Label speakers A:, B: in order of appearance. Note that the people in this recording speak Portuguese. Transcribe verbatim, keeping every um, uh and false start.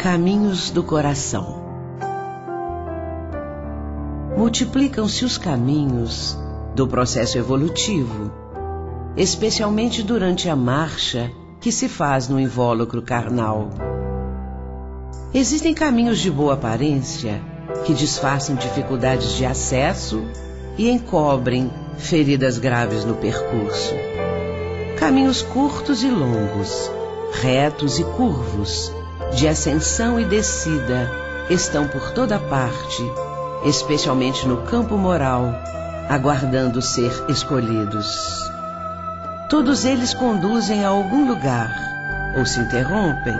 A: Caminhos do coração. Multiplicam-se os caminhos do processo evolutivo, especialmente durante a marcha que se faz no invólucro carnal. Existem caminhos de boa aparência que disfarçam dificuldades de acesso e encobrem feridas graves no percurso. Caminhos curtos e longos, retos e curvos, de ascensão e descida, estão por toda parte, especialmente no campo moral, aguardando ser escolhidos. Todos eles conduzem a algum lugar, ou se interrompem,